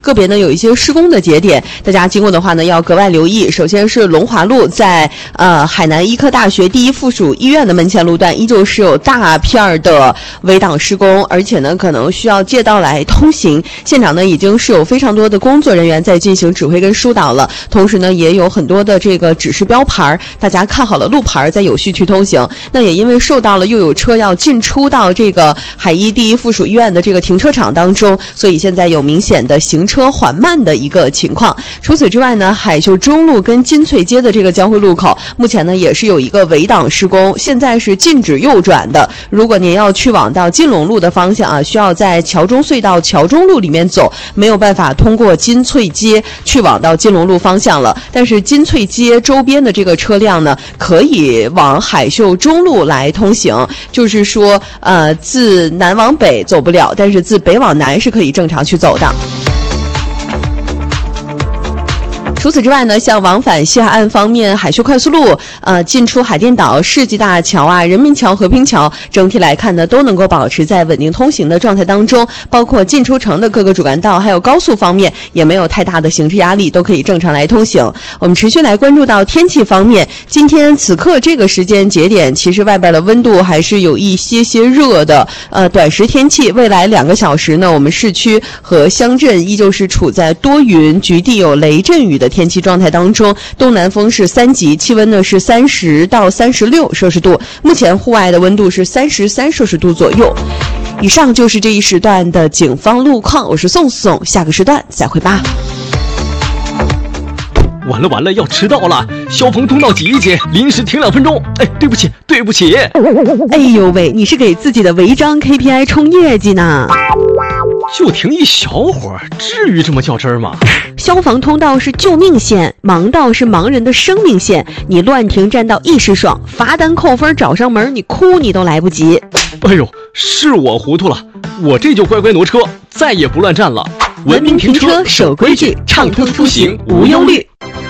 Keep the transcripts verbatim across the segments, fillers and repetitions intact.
个别呢有一些施工的节点，大家经过的话呢要格外留意。首先是龙华路，在呃海南医科大学第一附属医院的门前路段，依旧是有大片的围挡施工，而且呢可能需要借道来通行。现场呢已经是有非常多的工作人员在进行指挥跟疏导了，同时呢也有很多的这个指示标牌，大家看好了路牌再有序去通行。那也因为受到了又有车要进出到这个海医第一附属医院的这个停车场当中，所以现在有明显的行车缓慢的一个情况。除此之外呢，海秀中路跟金翠街的这个交汇路口，目前呢也是有一个围挡施工，现在是禁止右转的。如果您要去往到金龙路的方向啊，需要在桥中隧道桥中路里面走，没有办法通过金翠街去往到金龙路方向了。但是金翠街周边的这个车辆呢，可以往海秀中路来通行，就是说呃自南往北走不了，但是自北往南是可以正常去走的。除此之外呢，像往返西海岸方面，海秀快速路呃进出海淀岛、世纪大桥啊、人民桥、和平桥，整体来看呢都能够保持在稳定通行的状态当中，包括进出城的各个主干道还有高速方面也没有太大的行车压力，都可以正常来通行。我们持续来关注到天气方面，今天此刻这个时间节点，其实外边的温度还是有一些些热的，呃短时天气，未来两个小时呢，我们市区和乡镇依旧是处在多云局地有雷阵雨的天气状态当中，东南风是三级，气温呢是三十到三十六摄氏度，目前户外的温度是三十三摄氏度左右。以上就是这一时段的警方路况，我是宋宋，下个时段再会吧。 完了完了，要迟到了！消防通道挤一挤，临时停两分钟。哎，对不起，对不起。 哎呦喂，你是给自己的违章 K P I 冲业绩呢？ 就停一小会儿，至于这么较真儿吗？ 消防通道是救命线，盲道是盲人的生命线。你乱停占道一时爽，罚单扣分找上门，你哭你都来不及。 哎呦，是我糊涂了，我这就乖乖挪车，再也不乱站了。 文明停车，守规矩，畅通出行无忧虑。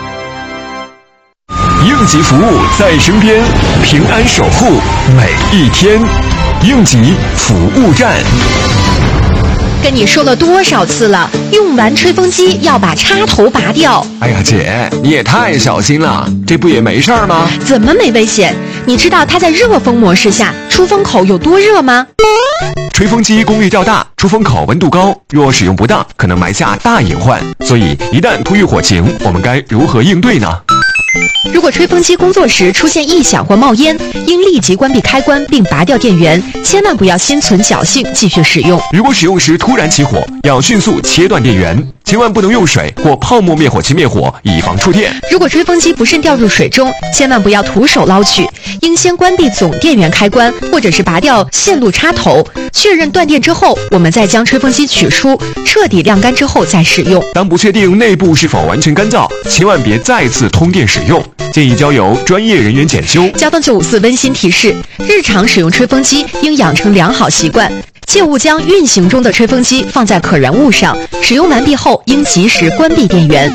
应急服务在身边，平安守护每一天。应急服务站。 跟你说了多少次了，用完吹风机要把插头拔掉。 哎呀姐，你也太小心了，这不也没事儿吗？ 怎么没危险？你知道它在热风模式下出风口有多热吗？ 吹风机功率较大，出风口温度高，若使用不当，可能埋下大隐患。所以一旦突遇火情，我们该如何应对呢？ 如果吹风机工作时出现异响或冒烟，应立即关闭开关并拔掉电源，千万不要心存侥幸继续使用。 如果使用时突然起火，要迅速切断电源，千万不能用水或泡沫灭火器灭火，以防触电。 如果吹风机不慎掉入水中，千万不要徒手捞取，应先关闭总电源开关，或者是拔掉线路插头，确认断电之后，我们再将吹风机取出，彻底晾干之后再使用。 当不确定内部是否完全干燥，千万别再次通电使用，建议交由专业人员检修。 交通九五四温馨提示：日常使用吹风机应养成良好习惯，切勿将运行中的吹风机放在可燃物上，使用完毕后应及时关闭电源。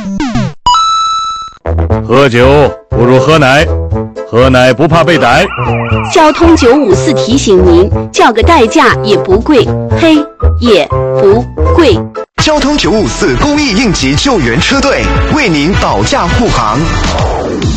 喝酒不如喝奶，喝奶不怕被逮。 交通九五四提醒您，叫个代驾也不贵，嘿，也不贵。 交通九五四公益应急救援车队为您保驾护航。